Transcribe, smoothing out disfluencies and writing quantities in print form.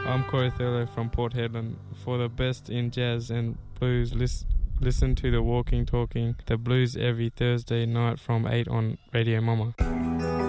I'm Corey Thurlow from Port Hedland. For the best in jazz and blues, listen to the Walking Talking, the blues every Thursday night from 8 on Radio Mama.